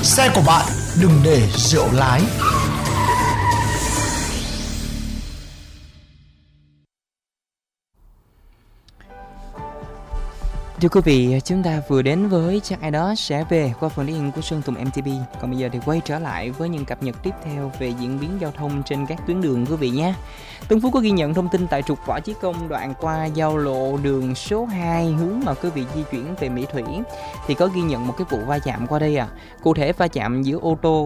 Xe của bạn đừng để rượu lái. Thưa quý vị, chúng ta vừa đến với Chắc Ai Đó Sẽ Về qua phần liên của Sơn Tùng MTP. Còn bây giờ thì quay trở lại với những cập nhật tiếp theo về diễn biến giao thông trên các tuyến đường quý vị nhé. Tân Phú có ghi nhận thông tin tại trục Võ Chí Công đoạn qua giao lộ đường số 2 hướng mà quý vị di chuyển về Mỹ Thủy thì có ghi nhận một cái vụ va chạm qua đây Cụ thể va chạm giữa ô tô